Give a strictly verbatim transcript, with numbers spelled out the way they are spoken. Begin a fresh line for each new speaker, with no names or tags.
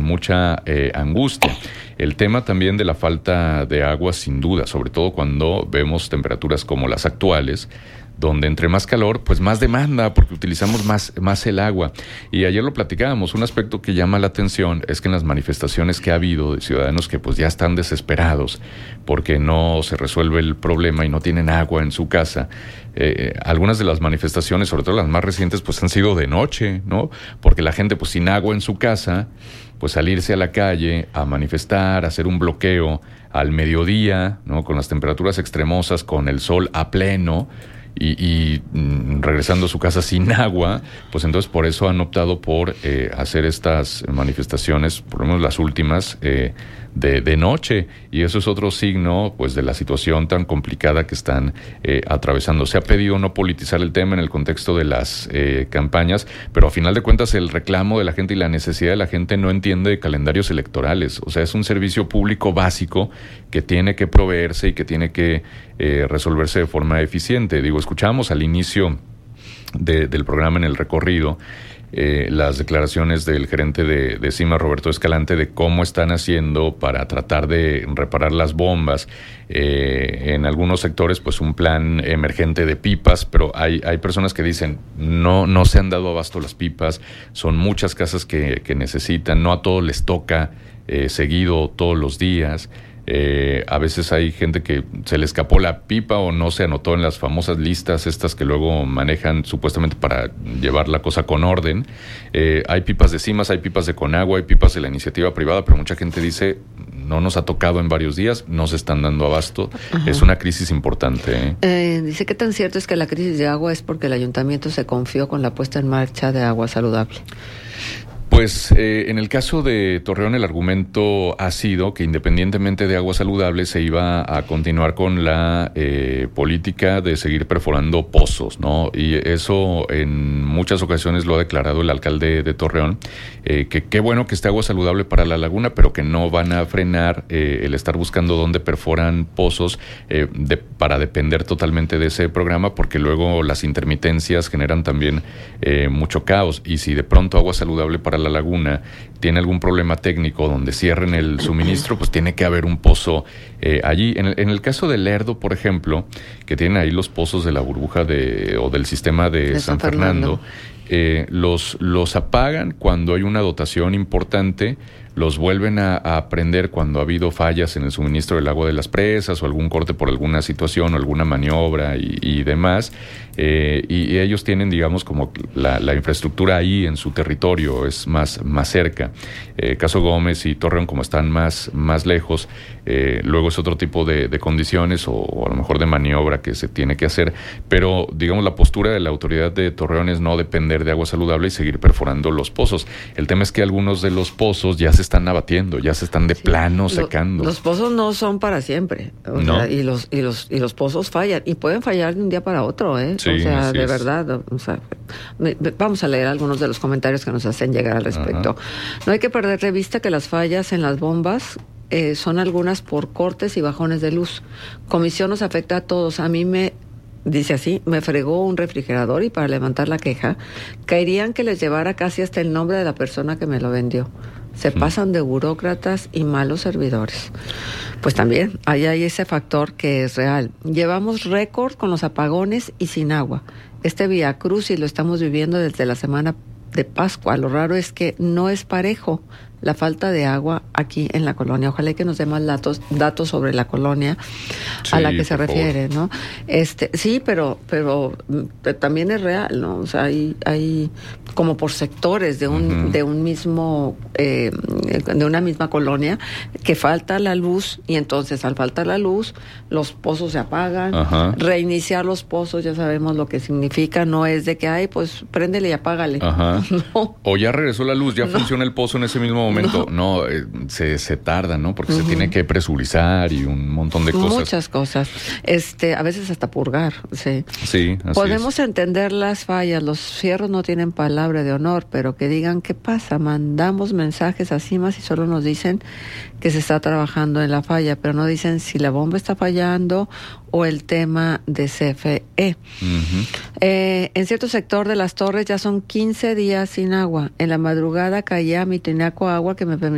mucha eh, angustia. El tema también de la falta de agua, sin duda, sobre todo cuando vemos temperaturas como las actuales, donde entre más calor, pues más demanda, porque utilizamos más, más el agua. Y ayer lo platicábamos, un aspecto que llama la atención es que en las manifestaciones que ha habido de ciudadanos que pues ya están desesperados porque no se resuelve el problema y no tienen agua en su casa, eh, algunas de las manifestaciones, sobre todo las más recientes, pues han sido de noche, ¿no? Porque la gente pues sin agua en su casa, pues salirse a la calle a manifestar, a hacer un bloqueo al mediodía, ¿no? Con las temperaturas extremosas, con el sol a pleno, Y, y mm, regresando a su casa sin agua, pues entonces por eso han optado por eh, hacer estas manifestaciones, por lo menos las últimas, eh, de, de noche, y eso es otro signo pues de la situación tan complicada que están eh, atravesando. Se ha pedido no politizar el tema en el contexto de las eh, campañas, pero a final de cuentas el reclamo de la gente y la necesidad de la gente no entiende de calendarios electorales. O sea, es un servicio público básico que tiene que proveerse y que tiene que eh, resolverse de forma eficiente. Digo, escuchamos al inicio de, del programa en el recorrido eh, las declaraciones del gerente de, de CIMA, Roberto Escalante, de cómo están haciendo para tratar de reparar las bombas. Eh, en algunos sectores, pues un plan emergente de pipas, pero hay, hay personas que dicen, no, no se han dado abasto las pipas, son muchas casas que, que necesitan, no a todos les toca eh, seguido todos los días. Eh, a veces hay gente que se le escapó la pipa o no se anotó en las famosas listas estas que luego manejan supuestamente para llevar la cosa con orden. Eh, hay pipas de CIMAS, hay pipas de Conagua, hay pipas de la iniciativa privada, pero mucha gente dice, no nos ha tocado en varios días, no se están dando abasto. Ajá. Es una crisis importante. ¿eh?
Eh, dice, ¿qué tan cierto es que la crisis de agua es porque el ayuntamiento se confió con la puesta en marcha de agua saludable?
Pues eh, en el caso de Torreón el argumento ha sido que independientemente de agua saludable se iba a continuar con la eh, política de seguir perforando pozos, ¿no? Y eso en muchas ocasiones lo ha declarado el alcalde de Torreón, eh, que qué bueno que esté agua saludable para la laguna, pero que no van a frenar eh, el estar buscando dónde perforan pozos eh, de, para depender totalmente de ese programa, porque luego las intermitencias generan también eh, mucho caos, y si de pronto agua saludable para la laguna tiene algún problema técnico donde cierren el suministro, pues tiene que haber un pozo eh, allí. En el, en el caso de Lerdo, por ejemplo, que tienen ahí los pozos de la burbuja de o del sistema de, de San, San Fernando, Fernando eh, los, los apagan cuando hay una dotación importante, los vuelven a, a prender cuando ha habido fallas en el suministro del agua de las presas o algún corte por alguna situación o alguna maniobra y, y demás. Eh, y, y ellos tienen, digamos, como la, la infraestructura ahí en su territorio, es más, más cerca. Eh, Caso Gómez y Torreón, como están más, más lejos, eh, luego es otro tipo de, de condiciones o, o a lo mejor de maniobra que se tiene que hacer. Pero, digamos, la postura de la autoridad de Torreón es no depender de agua saludable y seguir perforando los pozos. El tema es que algunos de los pozos ya se están abatiendo, ya se están de sí, plano lo, secando.
Los pozos no son para siempre, o no. sea, y los y los y los pozos fallan y pueden fallar de un día para otro, ¿eh? Sí, o sea, de es. verdad, o sea, vamos a leer algunos de los comentarios que nos hacen llegar al respecto. Ajá. No hay que perder de vista que las fallas en las bombas eh, son algunas por cortes y bajones de luz. Comisión nos afecta a todos. A mí me dice así, me fregó un refrigerador y para levantar la queja, caerían que les llevara casi hasta el nombre de la persona que me lo vendió. Se pasan de burócratas y malos servidores. Pues también, ahí hay ese factor que es real. Llevamos récord con los apagones y sin agua. Este viacrucis lo estamos viviendo desde la semana de Pascua. Lo raro es que no es parejo la falta de agua aquí en la colonia. Ojalá que nos dé más datos, datos sobre la colonia sí, a la que se refiere, ¿no? Este, sí, pero, pero también es real, ¿no? O sea, hay, hay como por sectores de un, uh-huh. de un mismo, eh, de una misma colonia que falta la luz y entonces al faltar la luz los pozos se apagan. Uh-huh. Reiniciar los pozos ya sabemos lo que significa, no es de que ay, pues préndele y apágale.
Uh-huh. No. O ya regresó la luz, ya no. funciona el pozo en ese mismo momento. momento, no, no eh, se, se tarda, ¿no? Porque uh-huh. se tiene que presurizar y un montón de cosas.
Muchas cosas. Este, a veces hasta purgar, sí.
Sí, así
Podemos
es.
entender las fallas, los fierros no tienen palabra de honor, pero que digan qué pasa. Mandamos mensajes a CIMAS y solo nos dicen que se está trabajando en la falla, pero no dicen si la bomba está fallando o el tema de C F E. Uh-huh. Eh, en cierto sector de Las Torres ya son quince días sin agua. En la madrugada caía mi tinaco agua que me permitía